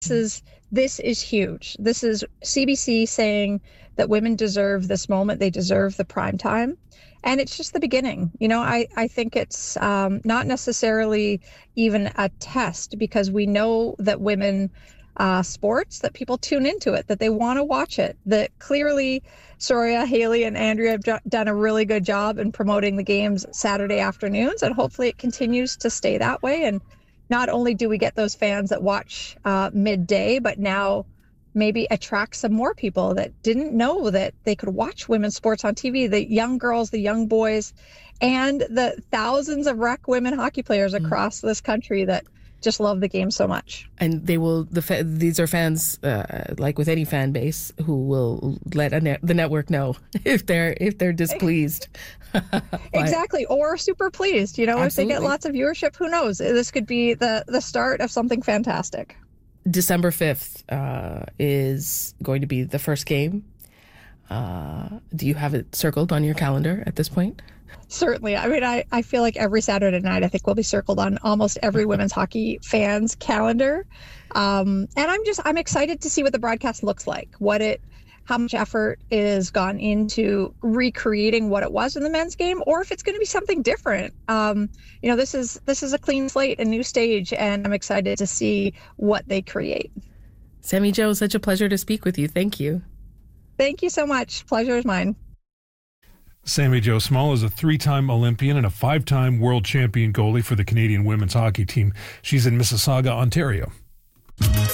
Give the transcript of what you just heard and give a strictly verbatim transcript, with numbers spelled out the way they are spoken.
This is this is huge. This is C B C saying that women deserve this moment. They deserve the prime time. And it's just the beginning. You know, I, I think it's um, not necessarily even a test, because we know that women uh, sports, that people tune into it, that they want to watch it, that clearly Soraya, Haley, and Andrea have done a really good job in promoting the games Saturday afternoons. And hopefully it continues to stay that way. And not only do we get those fans that watch uh, midday, but now maybe attract some more people that didn't know that they could watch women's sports on T V, the young girls, the young boys, and the thousands of rec women hockey players across mm. this country that just love the game so much. And they will, the fa- these are fans, uh, like with any fan base, who will let a ne- the network know if they're if they're displeased. Exactly, or super pleased. You know, Absolutely. If they get lots of viewership, who knows? This could be the, the start of something fantastic. December fifth uh, is going to be the first game. Uh, do you have it circled on your calendar at this point? Certainly. I mean, I, I feel like every Saturday night, I think will be circled on almost every women's hockey fan's calendar. Um, and I'm just, I'm excited to see what the broadcast looks like, what it, how much effort is gone into recreating what it was in the men's game, or if it's going to be something different. Um, you know, this is, this is a clean slate, a new stage, and I'm excited to see what they create. Sammy Jo, such a pleasure to speak with you. Thank you. Thank you so much. Pleasure is mine. Sammy Jo Small is a three-time Olympian and a five-time world champion goalie for the Canadian women's hockey team. She's in Mississauga, Ontario.